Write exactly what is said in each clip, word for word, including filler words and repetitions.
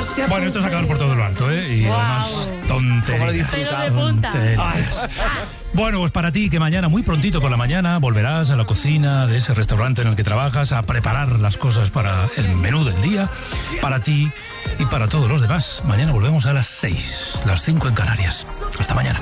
Bueno, esto es acabar por todo lo alto, ¿eh? Y wow. además, tonterías. tonterías. Bueno, pues para ti, que mañana, muy prontito por la mañana, volverás a la cocina de ese restaurante en el que trabajas a preparar las cosas para el menú del día, para ti y para todos los demás. Mañana volvemos a las seis, las cinco en Canarias. Hasta mañana.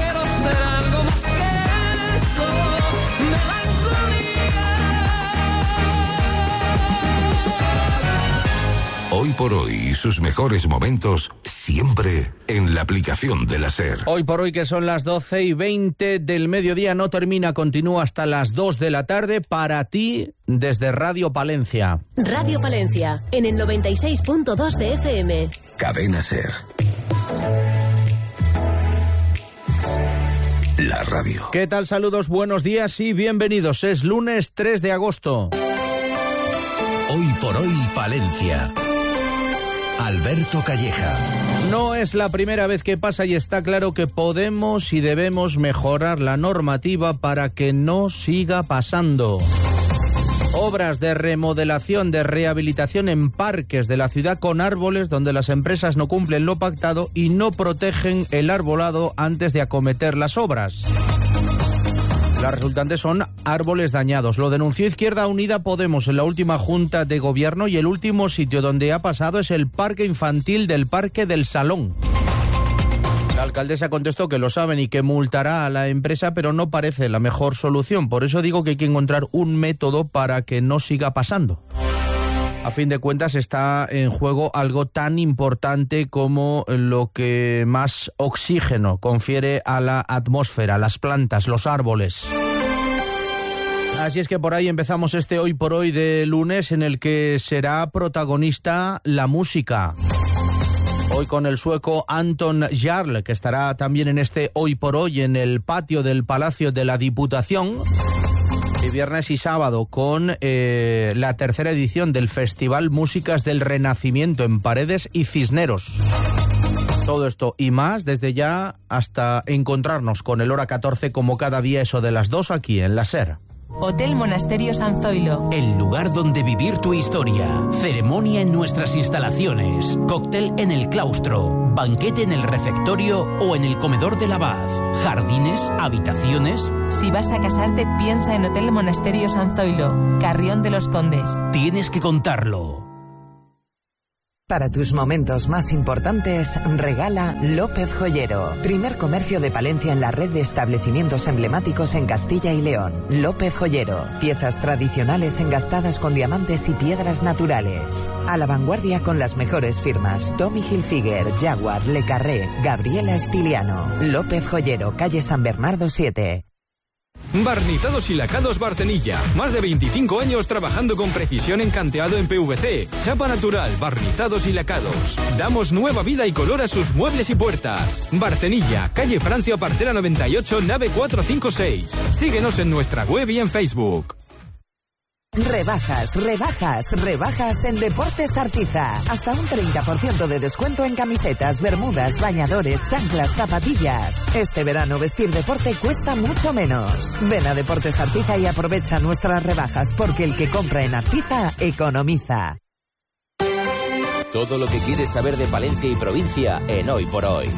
Hoy por hoy y sus mejores momentos siempre en la aplicación de la SER. Hoy por hoy, que son las doce y veinte del mediodía, no termina, continúa hasta las dos de la tarde para ti desde Radio Palencia. Radio Palencia, en el noventa y seis punto dos de F M. Cadena SER. La radio. ¿Qué tal? Saludos, buenos días y bienvenidos. Es lunes tres de agosto. Hoy por hoy Palencia. Alberto Calleja. No es la primera vez que pasa y está claro que podemos y debemos mejorar la normativa para que no siga pasando. Obras de remodelación, de rehabilitación en parques de la ciudad con árboles donde las empresas no cumplen lo pactado y no protegen el arbolado antes de acometer las obras. Las resultantes son árboles dañados. Lo denunció Izquierda Unida Podemos en la última Junta de Gobierno y el último sitio donde ha pasado es el parque infantil del Parque del Salón. La alcaldesa contestó que lo saben y que multará a la empresa, pero no parece la mejor solución. Por eso digo que hay que encontrar un método para que no siga pasando. A fin de cuentas está en juego algo tan importante como lo que más oxígeno confiere a la atmósfera, las plantas, los árboles. Así es que por ahí empezamos este Hoy por Hoy de lunes, en el que será protagonista la música. Hoy con el sueco Anton Jarl, que estará también en este Hoy por Hoy en el patio del Palacio de la Diputación. Y viernes y sábado con eh, la tercera edición del Festival Músicas del Renacimiento en Paredes y Cisneros. Todo esto y más desde ya hasta encontrarnos con el hora catorce como cada día, eso de las dos aquí en la SER. Hotel Monasterio San Zoilo. El lugar donde vivir tu historia. Ceremonia en nuestras instalaciones. Cóctel en el claustro. Banquete en el refectorio o en el comedor del abad. Jardines, habitaciones. Si vas a casarte, piensa en Hotel Monasterio San Zoilo, Carrión de los Condes. Tienes que contarlo. Para tus momentos más importantes, regala López Joyero. Primer comercio de Palencia en la red de establecimientos emblemáticos en Castilla y León. López Joyero. Piezas tradicionales engastadas con diamantes y piedras naturales. A la vanguardia con las mejores firmas: Tommy Hilfiger, Jaguar, Le Carré, Gabriela Estiliano. López Joyero, calle San Bernardo siete. Barnizados y lacados Bartenilla. Más de veinticinco años trabajando con precisión en canteado en P V C. Chapa natural, barnizados y lacados. Damos nueva vida y color a sus muebles y puertas. Bartenilla, calle Francia Parcera noventa y ocho, nave cuatrocientos cincuenta y seis. Síguenos en nuestra web y en Facebook. Rebajas, rebajas, rebajas en Deportes Artiza. Hasta un treinta por ciento de descuento en camisetas, bermudas, bañadores, chanclas, zapatillas. Este verano vestir deporte cuesta mucho menos. Ven a Deportes Artiza y aprovecha nuestras rebajas, porque el que compra en Artiza economiza. Todo lo que quieres saber de Palencia y provincia en Hoy por Hoy.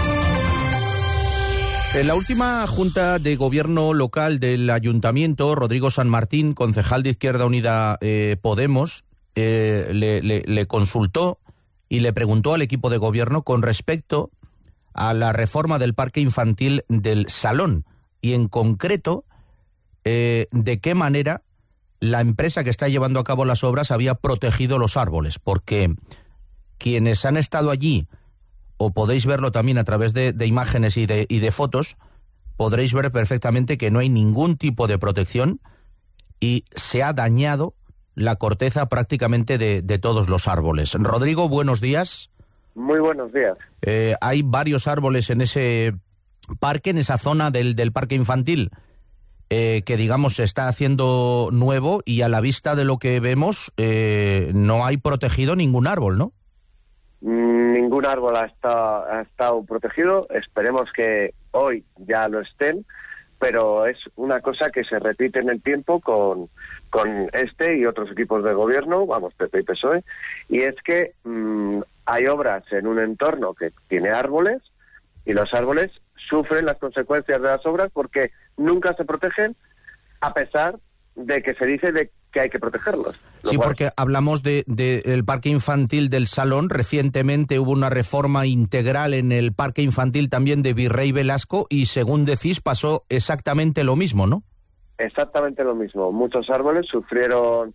En la última Junta de Gobierno local del Ayuntamiento, Rodrigo San Martín, concejal de Izquierda Unida eh, Podemos, eh, le, le, le consultó y le preguntó al equipo de gobierno con respecto a la reforma del parque infantil del Salón y, en concreto, eh, de qué manera la empresa que está llevando a cabo las obras había protegido los árboles, porque quienes han estado allí, o podéis verlo también a través de, de imágenes y de, y de fotos, podréis ver perfectamente que no hay ningún tipo de protección y se ha dañado la corteza prácticamente de, de todos los árboles. Rodrigo, buenos días. Muy buenos días. Eh, hay varios árboles en ese parque, en esa zona del, del parque infantil, eh, que digamos se está haciendo nuevo, y a la vista de lo que vemos eh, no hay protegido ningún árbol, ¿no? Ningún árbol ha estado, ha estado protegido. Esperemos que hoy ya lo estén, pero es una cosa que se repite en el tiempo con, con este y otros equipos de gobierno, vamos, P P y P S O E, y es que mmm, hay obras en un entorno que tiene árboles y los árboles sufren las consecuencias de las obras porque nunca se protegen, a pesar de que se dice de que hay que protegerlos. Sí, cual... porque hablamos de, de el parque infantil del Salón. Recientemente hubo una reforma integral en el parque infantil también de Virrey Velasco y, según decís, pasó exactamente lo mismo, ¿no? Exactamente lo mismo. Muchos árboles sufrieron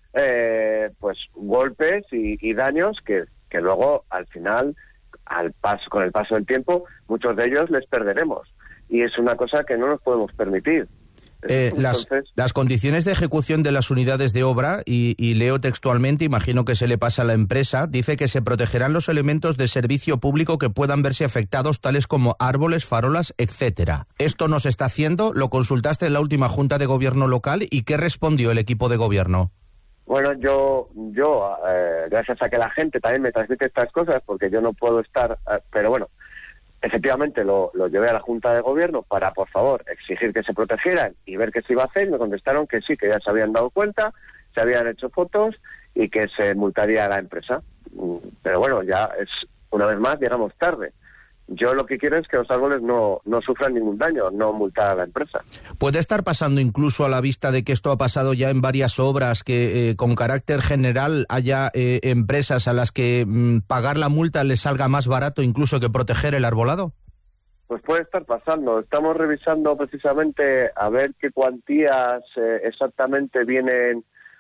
eh, pues golpes y, y daños que, que luego, al final, al paso con el paso del tiempo, muchos de ellos les perderemos. Y es una cosa que no nos podemos permitir. Eh, Entonces... las, las condiciones de ejecución de las unidades de obra, y, y leo textualmente, imagino que se le pasa a la empresa, dice que se protegerán los elementos de servicio público que puedan verse afectados, tales como árboles, farolas, etcétera. ¿Esto no se está haciendo? ¿Lo consultaste en la última Junta de Gobierno local? ¿Y qué respondió el equipo de gobierno? Bueno, yo, yo eh, gracias a que la gente también me transmite estas cosas, porque yo no puedo estar, eh, pero bueno, efectivamente lo, lo llevé a la Junta de Gobierno para, por favor, exigir que se protegieran y ver qué se iba a hacer. Me contestaron que sí, que ya se habían dado cuenta, se habían hecho fotos y que se multaría a la empresa. Pero bueno, ya es, una vez más, llegamos tarde. Yo lo que quiero es que los árboles no, no sufran ningún daño, no multar a la empresa. ¿Puede estar pasando, incluso a la vista de que esto ha pasado ya en varias obras, que eh, con carácter general haya eh, empresas a las que mm, pagar la multa les salga más barato incluso que proteger el arbolado? Pues puede estar pasando. Estamos revisando precisamente a ver qué cuantías eh, exactamente vienen,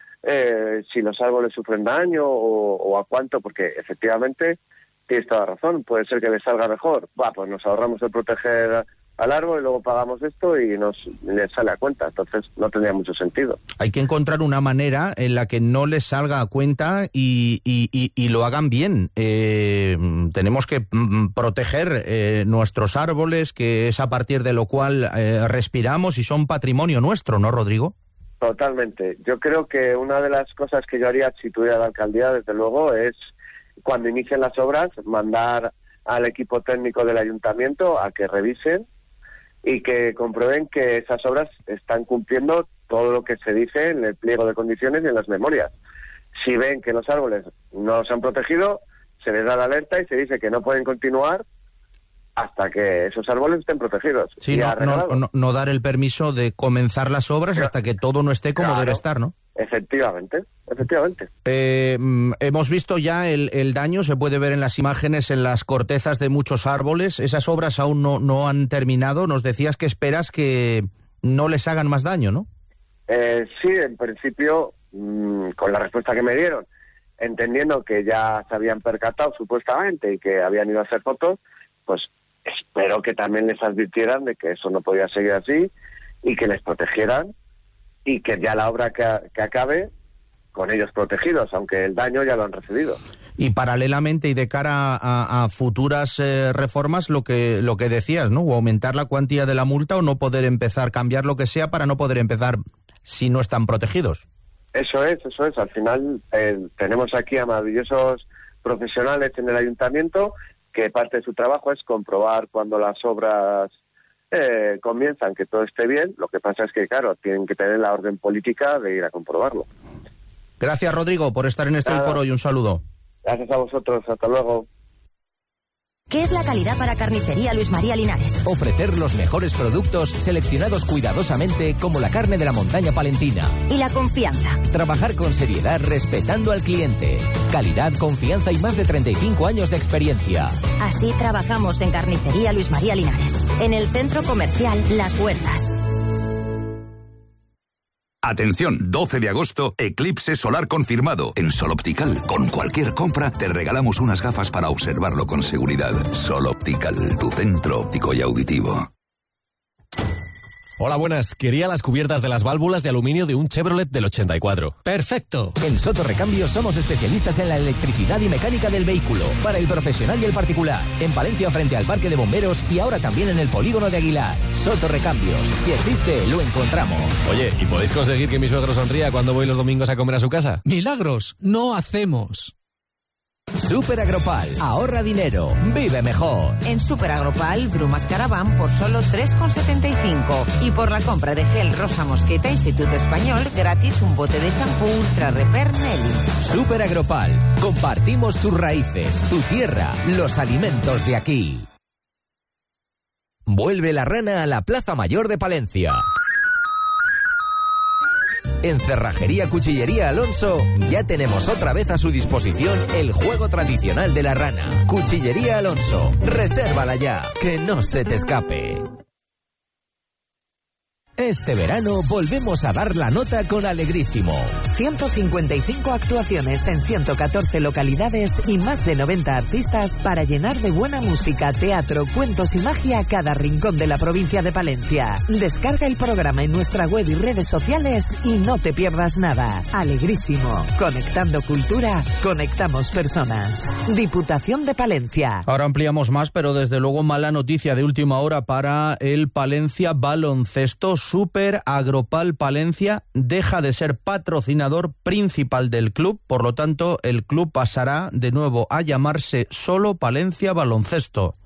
eh, si los árboles sufren daño o, o a cuánto, porque efectivamente... Tienes toda la razón, puede ser que les salga mejor. Va, pues nos ahorramos el proteger al árbol y luego pagamos esto y nos les sale a cuenta. Entonces no tendría mucho sentido. Hay que encontrar una manera en la que no les salga a cuenta y, y, y, y lo hagan bien. Eh, tenemos que mm, proteger eh, nuestros árboles, que es a partir de lo cual eh, respiramos y son patrimonio nuestro, ¿no, Rodrigo? Totalmente. Yo creo que una de las cosas que yo haría si tuviera la alcaldía, desde luego, es cuando inicien las obras, mandar al equipo técnico del ayuntamiento a que revisen y que comprueben que esas obras están cumpliendo todo lo que se dice en el pliego de condiciones y en las memorias. Si ven que los árboles no se han protegido, se les da la alerta y se dice que no pueden continuar hasta que esos árboles estén protegidos. Sí, no, no, no, no dar el permiso de comenzar las obras hasta que todo no esté como claro, debe estar, ¿no? Efectivamente, efectivamente. Eh, hemos visto ya el, el daño, se puede ver en las imágenes, en las cortezas de muchos árboles. Esas obras aún no, no han terminado. Nos decías que esperas que no les hagan más daño, ¿no? Eh, sí, en principio, mmm, con la respuesta que me dieron, entendiendo que ya se habían percatado supuestamente y que habían ido a hacer fotos, pues espero que también les advirtieran de que eso no podía seguir así y que les protegieran y que ya la obra que, que acabe con ellos protegidos, aunque el daño ya lo han recibido. Y paralelamente y de cara a, a futuras eh, reformas, lo que lo que decías, ¿no? O aumentar la cuantía de la multa o no poder empezar, cambiar lo que sea para no poder empezar si no están protegidos. Eso es, eso es. Al final eh, tenemos aquí a maravillosos profesionales en el ayuntamiento que parte de su trabajo es comprobar cuando las obras eh, comienzan, que todo esté bien. Lo que pasa es que, claro, tienen que tener la orden política de ir a comprobarlo. Gracias, Rodrigo, por estar en esto Hoy por Hoy. Un saludo. Gracias a vosotros. Hasta luego. ¿Qué es la calidad para Carnicería Luis María Linares? Ofrecer los mejores productos seleccionados cuidadosamente, como la carne de la montaña palentina. ¿Y la confianza? Trabajar con seriedad respetando al cliente. Calidad, confianza y más de treinta y cinco años de experiencia. Así trabajamos en Carnicería Luis María Linares, en el Centro Comercial Las Huertas. Atención, doce de agosto, eclipse solar confirmado. En Sol Optical, con cualquier compra, te regalamos unas gafas para observarlo con seguridad. Sol Optical, tu centro óptico y auditivo. Hola, buenas. Quería las cubiertas de las válvulas de aluminio de un Chevrolet del ochenta y cuatro. ¡Perfecto! En Soto Recambios somos especialistas en la electricidad y mecánica del vehículo, para el profesional y el particular. En Palencia, frente al Parque de Bomberos, y ahora también en el Polígono de Aguilar. Soto Recambios. Si existe, lo encontramos. Oye, ¿y podéis conseguir que mi suegro sonría cuando voy los domingos a comer a su casa? Milagros no hacemos. Super Agropal. Ahorra dinero. Vive mejor. En Super Agropal, Brumas Caravan por solo tres con setenta y cinco. Y por la compra de gel Rosa Mosqueta Instituto Español, gratis un bote de champú Ultra Repair Nelly. Super Agropal. Compartimos tus raíces, tu tierra, los alimentos de aquí. Vuelve la rana a la Plaza Mayor de Palencia. En Cerrajería Cuchillería Alonso ya tenemos otra vez a su disposición el juego tradicional de la rana. Cuchillería Alonso, resérvala ya, que no se te escape. Este verano volvemos a dar la nota con Alegrísimo. ciento cincuenta y cinco actuaciones en ciento catorce localidades y más de noventa artistas para llenar de buena música, teatro, cuentos y magia cada rincón de la provincia de Palencia. Descarga el programa en nuestra web y redes sociales y no te pierdas nada. Alegrísimo. Conectando cultura, conectamos personas. Diputación de Palencia. Ahora ampliamos más, pero desde luego mala noticia de última hora para el Palencia Baloncesto. Super Agropal Palencia deja de ser patrocinador principal del club, por lo tanto el club pasará de nuevo a llamarse solo Palencia Baloncesto.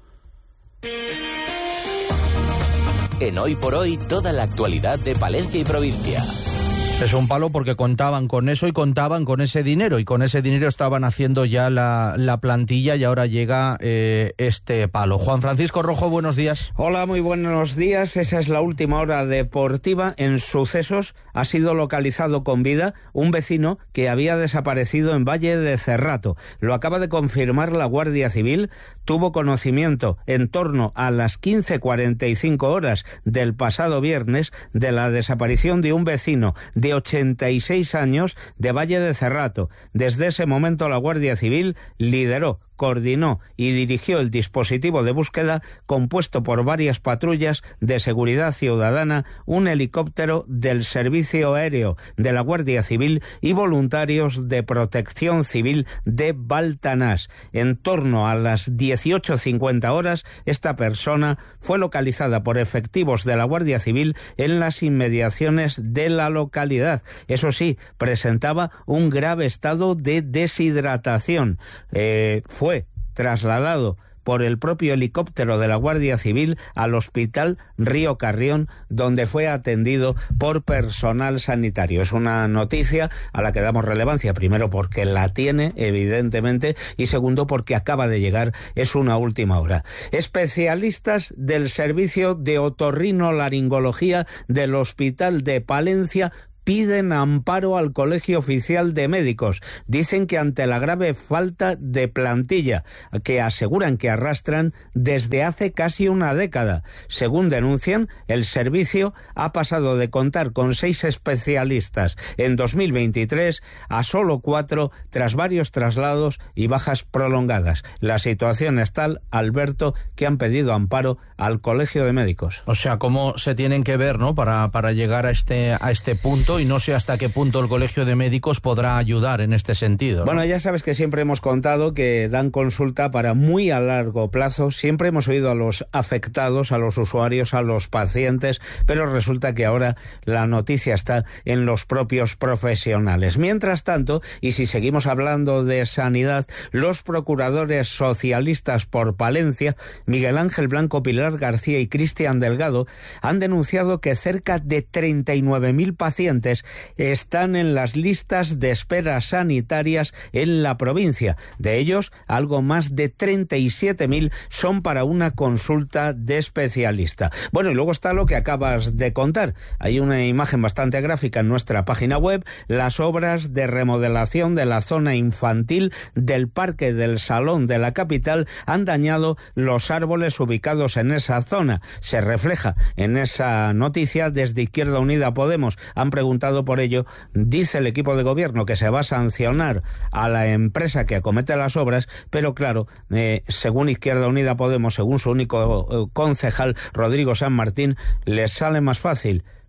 En Hoy por Hoy, toda la actualidad de Palencia y provincia. Es un palo porque contaban con eso y contaban con ese dinero, y con ese dinero estaban haciendo ya la, la plantilla, y ahora llega eh, este palo. Juan Francisco Rojo, buenos días. Hola, muy buenos días. Esa es la última hora deportiva. En Sucesos ha sido localizado con vida un vecino que había desaparecido en Valle de Cerrato. Lo acaba de confirmar la Guardia Civil. Tuvo conocimiento en torno a las quince cuarenta y cinco horas del pasado viernes de la desaparición de un vecino de ochenta y seis años de Valle de Cerrato. Desde ese momento la Guardia Civil lideró, coordinó y dirigió el dispositivo de búsqueda compuesto por varias patrullas de seguridad ciudadana, un helicóptero del Servicio Aéreo de la Guardia Civil y voluntarios de Protección Civil de Baltanás. En torno a las dieciocho cincuenta horas, esta persona fue localizada por efectivos de la Guardia Civil en las inmediaciones de la localidad. Eso sí, presentaba un grave estado de deshidratación. Eh, fue Fue trasladado por el propio helicóptero de la Guardia Civil al Hospital Río Carrión, donde fue atendido por personal sanitario. Es una noticia a la que damos relevancia, primero porque la tiene, evidentemente, y segundo porque acaba de llegar, es una última hora. Especialistas del Servicio de Otorrinolaringología del Hospital de Palencia piden amparo al Colegio Oficial de Médicos. Dicen que ante la grave falta de plantilla, que aseguran que arrastran desde hace casi una década. Según denuncian, el servicio ha pasado de contar con seis especialistas en dos mil veintitrés a solo cuatro tras varios traslados y bajas prolongadas. La situación es tal, Alberto, que han pedido amparo al Colegio de Médicos. O sea, cómo se tienen que ver, ¿no?, para, para llegar a este, a este punto. Y no sé hasta qué punto el Colegio de Médicos podrá ayudar en este sentido, ¿no? Bueno, ya sabes que siempre hemos contado que dan consulta para muy a largo plazo. Siempre hemos oído a los afectados, a los usuarios, a los pacientes, pero resulta que ahora la noticia está en los propios profesionales. Mientras tanto, y si seguimos hablando de sanidad, los procuradores socialistas por Palencia, Miguel Ángel Blanco, Pilar García y Cristian Delgado, han denunciado que cerca de treinta y nueve mil pacientes están en las listas de espera sanitarias en la provincia. De ellos, algo más de treinta y siete mil son para una consulta de especialista. Bueno, y luego está lo que acabas de contar. Hay una imagen bastante gráfica en nuestra página web. Las obras de remodelación de la zona infantil del Parque del Salón de la capital han dañado los árboles ubicados en esa zona. Se refleja en esa noticia. Desde Izquierda Unida Podemos han preguntado por ello. Dice el equipo de gobierno que se va a sancionar a la empresa que acomete las obras, pero claro, eh, según Izquierda Unida Podemos, según su único eh, concejal, Rodrigo San Martín, les sale más fácil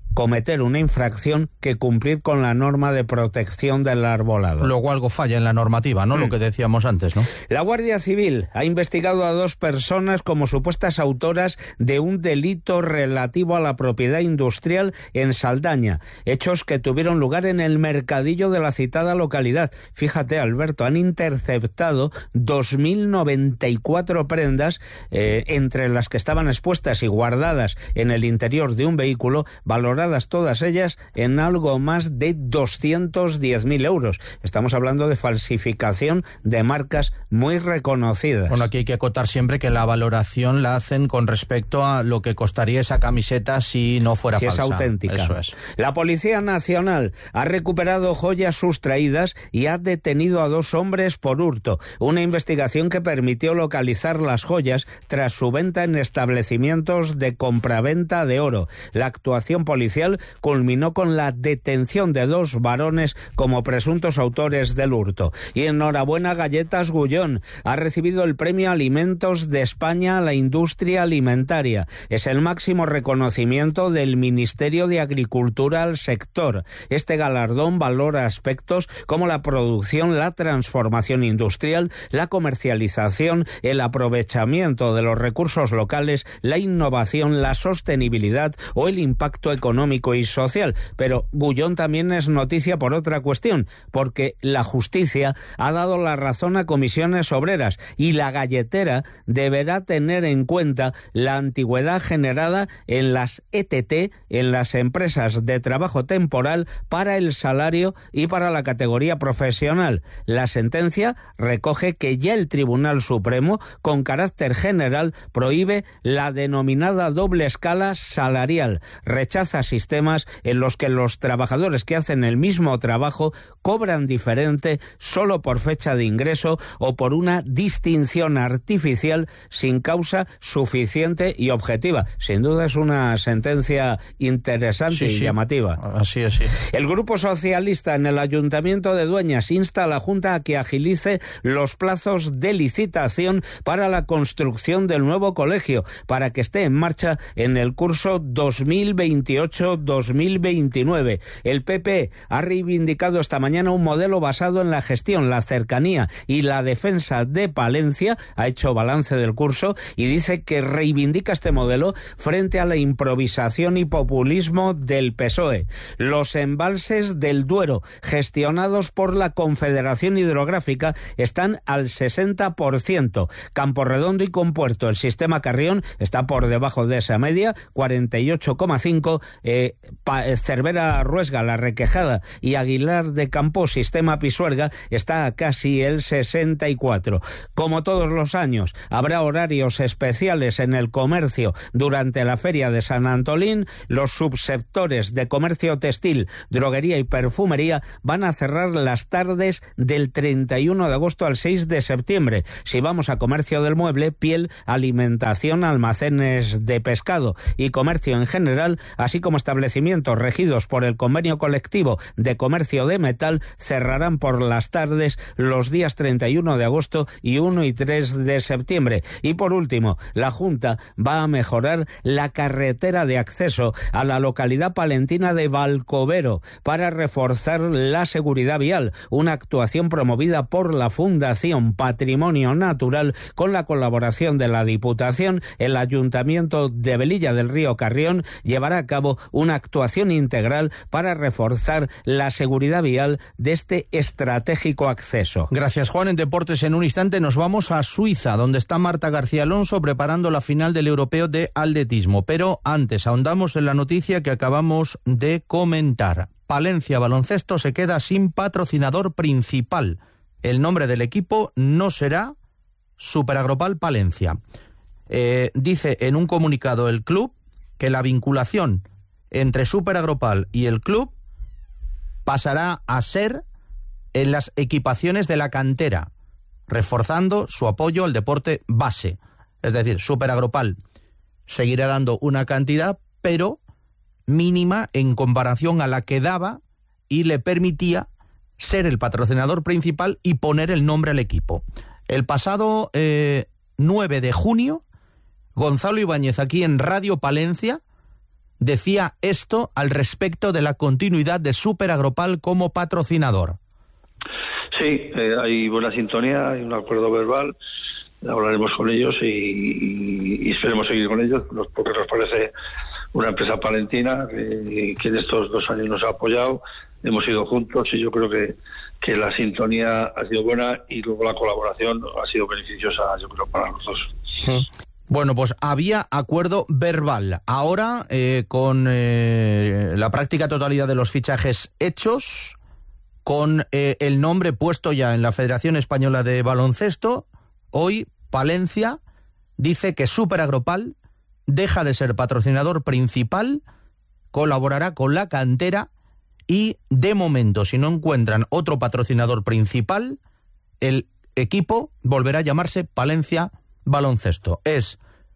cometer una infracción que cumplir con la norma de protección del arbolado. Luego algo falla en la normativa, ¿no? Mm. Lo que decíamos antes, ¿no? La Guardia Civil ha investigado a dos personas como supuestas autoras de un delito relativo a la propiedad industrial en Saldaña, hechos que tuvieron lugar en el mercadillo de la citada localidad. Fíjate, Alberto, han interceptado dos mil noventa y cuatro prendas, eh, entre las que estaban expuestas y guardadas en el interior de un vehículo, valoradas todas ellas en algo más de doscientos diez mil euros. Estamos hablando de falsificación de marcas muy reconocidas. Bueno, aquí hay que acotar siempre que la valoración la hacen con respecto a lo que costaría esa camiseta si no fuera si falsa. Es auténtica. Eso es. La Policía Nacional ha recuperado joyas sustraídas y ha detenido a dos hombres por hurto. Una investigación que permitió localizar las joyas tras su venta en establecimientos de compraventa de oro. La actuación policial culminó con la detención de dos varones como presuntos autores del hurto. Y enhorabuena, Galletas Gullón ha recibido el Premio Alimentos de España a la industria alimentaria. Es el máximo reconocimiento del Ministerio de Agricultura al sector. Este galardón valora aspectos como la producción, la transformación industrial, la comercialización, el aprovechamiento de los recursos locales, la innovación, la sostenibilidad o el impacto económico y social. Pero Gullón también es noticia por otra cuestión, porque la justicia ha dado la razón a comisiones obreras y la galletera deberá tener en cuenta la antigüedad generada en las E T T, en las empresas de trabajo temporal, para el salario y para la categoría profesional. La sentencia recoge que ya el Tribunal Supremo, con carácter general, prohíbe la denominada doble escala salarial. Rechaza sistemas en los que los trabajadores que hacen el mismo trabajo cobran diferente solo por fecha de ingreso o por una distinción artificial sin causa suficiente y objetiva. Sin duda es una sentencia interesante sí, y sí. llamativa. Así es, sí. El Grupo Socialista en el Ayuntamiento de Dueñas insta a la Junta a que agilice los plazos de licitación para la construcción del nuevo colegio, para que esté en marcha en el curso dos mil veintiocho dos mil veintinueve. El P P ha reivindicado esta mañana un modelo basado en la gestión, la cercanía y la defensa de Palencia. Ha hecho balance del curso y dice que reivindica este modelo frente a la improvisación y populismo del P S O E. Los embalses del Duero, gestionados por la Confederación Hidrográfica, están al sesenta por ciento. Camporredondo y Compuerto, el sistema Carrión, está por debajo de esa media, cuarenta y ocho coma cinco. Eh, Cervera Ruesga, La Requejada y Aguilar de Campo, sistema Pisuerga, está a casi el sesenta y cuatro. Como todos los años, habrá horarios especiales en el comercio durante la Feria de San Antolín. Los subsectores de comercio textil, droguería y perfumería van a cerrar las tardes del treinta y uno de agosto al seis de septiembre. Si vamos a comercio del mueble, piel, alimentación, almacenes de pescado y comercio en general, así como establecimientos regidos por el convenio colectivo de comercio de metal, cerrarán por las tardes los días treinta y uno de agosto y uno y tres de septiembre. Y por último, la Junta va a mejorar la carretera de acceso a la localidad palentina de Valcovero para reforzar la seguridad vial, una actuación promovida por la Fundación Patrimonio Natural con la colaboración de la Diputación. El Ayuntamiento de Velilla del Río Carrión llevará a cabo una actuación integral para reforzar la seguridad vial de este estratégico acceso. Gracias, Juan. En deportes, en un instante nos vamos a Suiza, donde está Marta García Alonso preparando la final del Europeo de Atletismo. Pero antes ahondamos en la noticia que acabamos de comentar. Palencia Baloncesto se queda sin patrocinador principal. El nombre del equipo no será Superagropal Palencia. Eh, dice en un comunicado el club que la vinculación entre Superagropal y el club pasará a ser en las equipaciones de la cantera, reforzando su apoyo al deporte base. Es decir, Superagropal seguirá dando una cantidad, pero mínima en comparación a la que daba y le permitía ser el patrocinador principal y poner el nombre al equipo. El pasado eh, nueve de junio, Gonzalo Ibáñez, aquí en Radio Palencia, decía esto al respecto de la continuidad de Super Agropal como patrocinador. Sí, eh, hay buena sintonía, hay un acuerdo verbal, hablaremos con ellos y, y, y esperemos seguir con ellos, porque nos parece una empresa palentina que, que en estos dos años nos ha apoyado, hemos ido juntos y yo creo que, que la sintonía ha sido buena y luego la colaboración ha sido beneficiosa, yo creo, para los dos. Sí. Bueno, pues había acuerdo verbal. Ahora, eh, con eh, la práctica totalidad de los fichajes hechos, con eh, el nombre puesto ya en la Federación Española de Baloncesto, hoy Palencia dice que Super Agropal deja de ser patrocinador principal, colaborará con la cantera y, de momento, si no encuentran otro patrocinador principal, el equipo volverá a llamarse Palencia Baloncesto. Es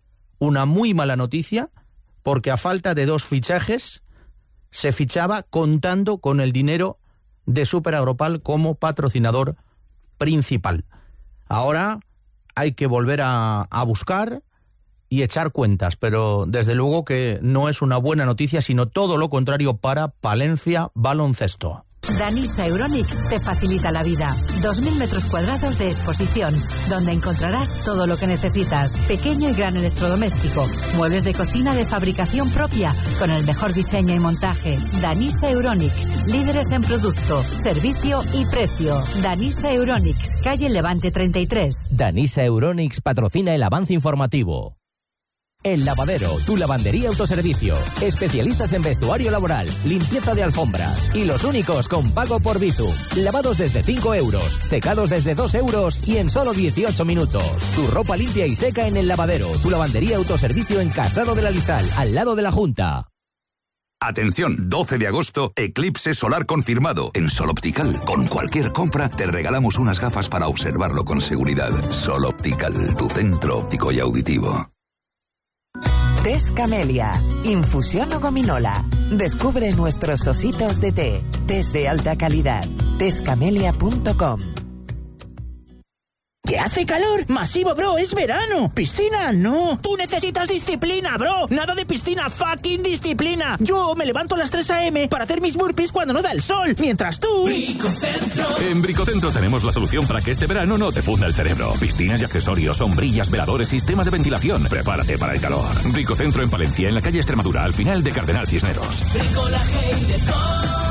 una muy mala noticia porque a falta de dos fichajes se fichaba contando con el dinero de Super Agropal como patrocinador principal. Ahora hay que volver a, a buscar y echar cuentas, pero desde luego que no es una buena noticia, sino todo lo contrario para Palencia Baloncesto. Danisa Euronics te facilita la vida. dos mil metros cuadrados de exposición, donde encontrarás todo lo que necesitas. Pequeño y gran electrodoméstico, muebles de cocina de fabricación propia, con el mejor diseño y montaje. Danisa Euronics, líderes en producto, servicio y precio. Danisa Euronics, calle Levante treinta y tres. Danisa Euronics patrocina el avance informativo. El Lavadero, tu lavandería autoservicio. Especialistas en vestuario laboral, limpieza de alfombras y los únicos con pago por Bizum. Lavados desde cinco euros, secados desde dos euros y en solo dieciocho minutos. Tu ropa limpia y seca en El Lavadero, tu lavandería autoservicio en Casado de la Lisal, al lado de la Junta. Atención, doce de agosto, eclipse solar confirmado. En Sol Optical, con cualquier compra, te regalamos unas gafas para observarlo con seguridad. Sol Optical, tu centro óptico y auditivo. Tés Camelia, infusión o gominola. Descubre nuestros ositos de té, tés de alta calidad. tés camelia punto com. ¿Que hace calor? Masivo, bro, es verano. ¿Piscina? No. Tú necesitas disciplina, bro. Nada de piscina, fucking disciplina. Yo me levanto a las tres a eme para hacer mis burpees cuando no da el sol, mientras tú... Bricocentro. En Bricocentro tenemos la solución para que este verano no te funda el cerebro. Piscinas y accesorios, sombrillas, veladores, sistemas de ventilación. Prepárate para el calor. Bricocentro en Palencia, en la calle Extremadura, al final de Cardenal Cisneros. Bricolaje y decoración.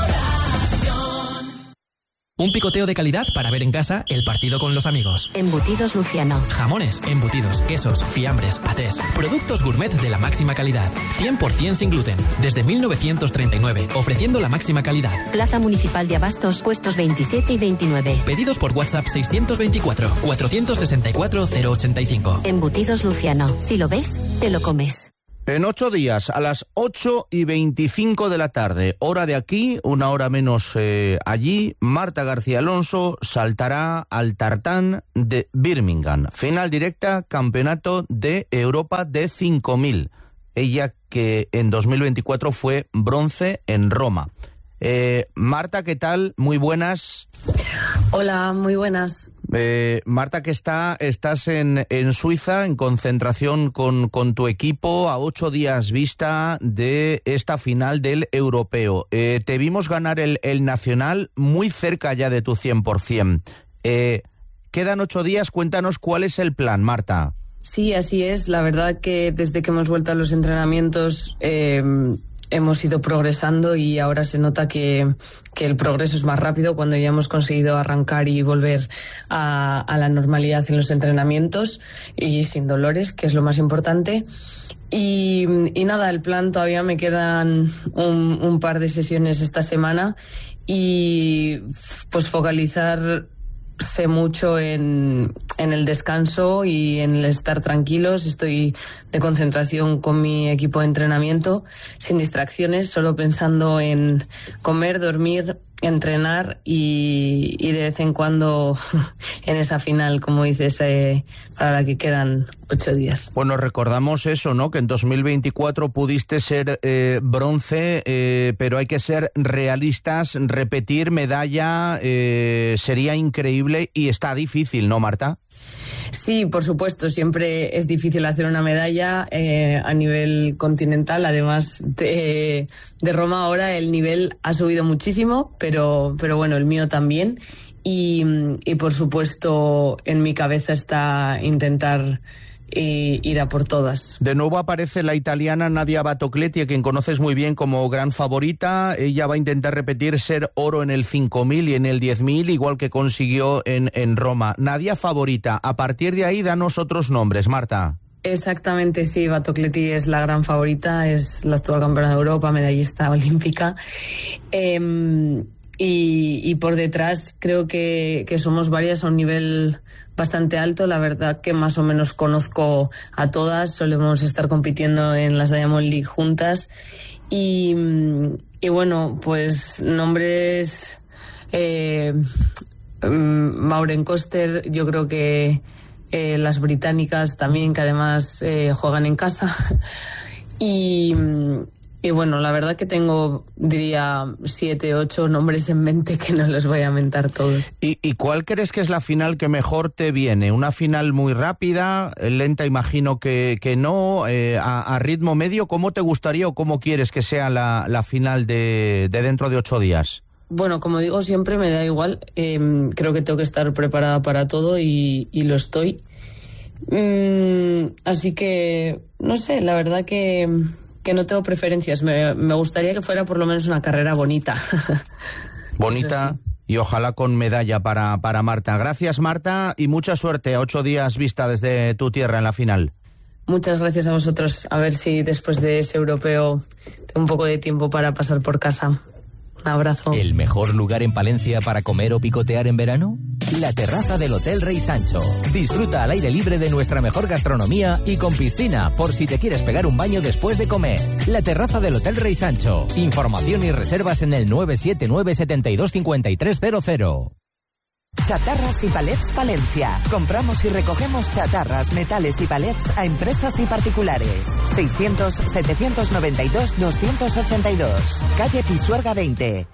Un picoteo de calidad para ver en casa el partido con los amigos. Embutidos Luciano. Jamones, embutidos, quesos, fiambres, patés. Productos gourmet de la máxima calidad. cien por ciento sin gluten. Desde mil novecientos treinta y nueve, ofreciendo la máxima calidad. Plaza Municipal de Abastos, puestos veintisiete y veintinueve. Pedidos por WhatsApp seiscientos veinticuatro, cuatrocientos sesenta y cuatro, cero ochenta y cinco. Embutidos Luciano. Si lo ves, te lo comes. En ocho días, a las ocho y veinticinco de la tarde, hora de aquí, una hora menos eh, allí, Marta García Alonso saltará al tartán de Birmingham. Final directa, Campeonato de Europa de cinco mil. Ella que en dos mil veinticuatro fue bronce en Roma. Eh, Marta, ¿qué tal? Muy buenas. Hola, muy buenas. Eh, Marta, que está, estás en, en Suiza, en concentración con, con tu equipo, a ocho días vista de esta final del europeo. Eh, te vimos ganar el, el Nacional muy cerca ya de tu cien por ciento. Eh, quedan ocho días, cuéntanos cuál es el plan, Marta. Sí, así es. La verdad que desde que hemos vuelto a los entrenamientos... Eh, hemos ido progresando y ahora se nota que, que el progreso es más rápido cuando ya hemos conseguido arrancar y volver a, a la normalidad en los entrenamientos y sin dolores, que es lo más importante. Y, y nada, el plan todavía me quedan un, un par de sesiones esta semana y pues focalizar sé mucho en, en el descanso y en el estar tranquilos. Estoy de concentración con mi equipo de entrenamiento, sin distracciones, solo pensando en comer, dormir, entrenar y, y de vez en cuando en esa final, como dices, eh, para la que quedan ocho días. Bueno, recordamos eso, ¿no? Que en dos mil veinticuatro pudiste ser eh, bronce, eh, pero hay que ser realistas, repetir medalla eh, sería increíble y está difícil, ¿no, Marta? Sí, por supuesto, siempre es difícil hacer una medalla eh, a nivel continental. Además de, de Roma ahora el nivel ha subido muchísimo, pero, pero bueno, el mío también. Y, y por supuesto en mi cabeza está intentar e ir a por todas. De nuevo aparece la italiana Nadia Battocletti, a quien conoces muy bien como gran favorita. Ella va a intentar repetir ser oro en el cinco mil y en el diez mil, igual que consiguió en, en Roma. Nadia favorita. A partir de ahí, danos otros nombres, Marta. Exactamente, sí. Battocletti es la gran favorita, es la actual campeona de Europa, medallista olímpica. Eh, y, y por detrás creo que, que somos varias a un nivel bastante alto. La verdad que más o menos conozco a todas, solemos estar compitiendo en las Diamond League juntas y, y bueno, pues nombres eh, Maureen Koster, yo creo que eh, las británicas también, que además eh, juegan en casa y Y bueno, la verdad que tengo, diría, siete, ocho nombres en mente que no los voy a mentar todos. ¿Y, y cuál crees que es la final que mejor te viene? ¿Una final muy rápida, lenta imagino que, que no, eh, a, a ritmo medio? ¿Cómo te gustaría o cómo quieres que sea la, la final de, de dentro de ocho días? Bueno, como digo, siempre me da igual. Eh, creo que tengo que estar preparada para todo y, y lo estoy. Mm, así que, no sé, la verdad que... que no tengo preferencias. Me, me gustaría que fuera por lo menos una carrera bonita. Bonita sí. Y ojalá con medalla para, para Marta. Gracias, Marta, y mucha suerte a ocho días vista desde tu tierra en la final. Muchas gracias a vosotros. A ver si después de ese europeo tengo un poco de tiempo para pasar por casa. Un abrazo. ¿El mejor lugar en Palencia para comer o picotear en verano? La terraza del Hotel Rey Sancho. Disfruta al aire libre de nuestra mejor gastronomía y con piscina, por si te quieres pegar un baño después de comer. La terraza del Hotel Rey Sancho. Información y reservas en el nueve siete nueve, setenta y dos, cincuenta y tres cero cero. Chatarras y Palets Palencia. Compramos y recogemos chatarras, metales y palets a empresas y particulares. seiscientos, setecientos noventa y dos, doscientos ochenta y dos. Calle Pisuerga veinte.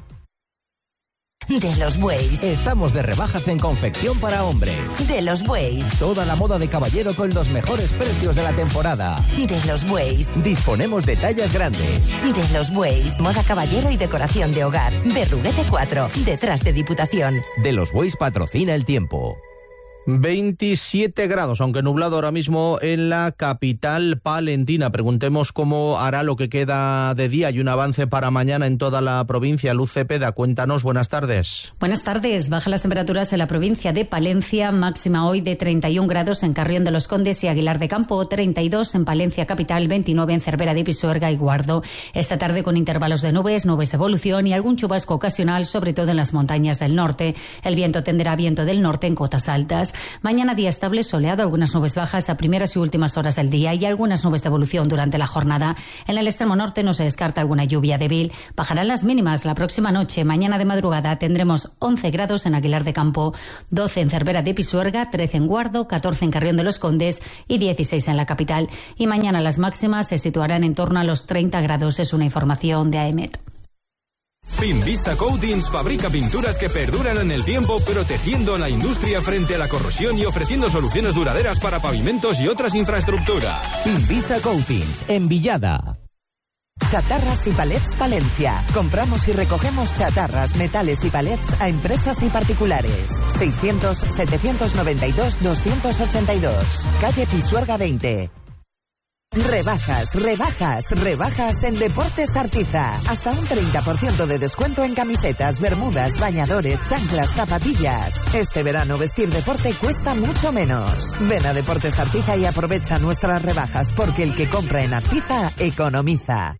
De los Bueyes. Estamos de rebajas en confección para hombre. De los Bueyes. Toda la moda de caballero con los mejores precios de la temporada. De los Bueyes. Disponemos de tallas grandes. De los Bueyes. Moda caballero y decoración de hogar. Berruguete cuatro. Detrás de Diputación. De los Bueyes patrocina el tiempo. veintisiete grados, aunque nublado ahora mismo en la capital palentina. Preguntemos cómo hará lo que queda de día y un avance para mañana en toda la provincia. Luz Cepeda, cuéntanos, buenas tardes. Buenas tardes. Bajan las temperaturas en la provincia de Palencia, máxima hoy de treinta y un grados en Carrión de los Condes y Aguilar de Campo, treinta y dos en Palencia capital, veintinueve en Cervera de Pisuerga y Guardo. Esta tarde con intervalos de nubes, nubes de evolución y algún chubasco ocasional, sobre todo en las montañas del norte. El viento tenderá viento del norte en cotas altas. Mañana día estable, soleado, algunas nubes bajas a primeras y últimas horas del día y algunas nubes de evolución durante la jornada. En el extremo norte no se descarta alguna lluvia débil. Bajarán las mínimas la próxima noche. Mañana de madrugada tendremos once grados en Aguilar de Campo, doce en Cervera de Pisuerga, trece en Guardo, catorce en Carrión de los Condes y dieciséis en la capital. Y mañana las máximas se situarán en torno a los treinta grados. Es una información de A E M E T. Finvisa Coatings fabrica pinturas que perduran en el tiempo, protegiendo a la industria frente a la corrosión y ofreciendo soluciones duraderas para pavimentos y otras infraestructuras. Finvisa Coatings, en Villada. Chatarras y Palets Palencia. Compramos y recogemos chatarras, metales y palets a empresas y particulares. seiscientos, setecientos noventa y dos, doscientos ochenta y dos. Calle Pisuerga veinte. Rebajas, rebajas, rebajas en Deportes Artiza. Hasta un treinta por ciento de descuento en camisetas, bermudas, bañadores, chanclas, zapatillas. Este verano vestir deporte cuesta mucho menos. Ven a Deportes Artiza y aprovecha nuestras rebajas, porque el que compra en Artiza economiza.